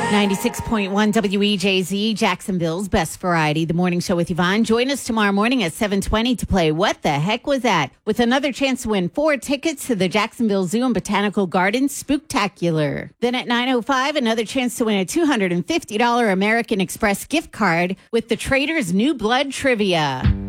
96.1 WEJZ, Jacksonville's best variety, the morning show with Yvonne. Join us tomorrow morning at 7:20 to play What the Heck Was That? With another chance to win 4 tickets to the Jacksonville Zoo and Botanical Gardens Spooktacular. Then at 9:05, another chance to win a $250 American Express gift card with the Trader's New Blood Trivia.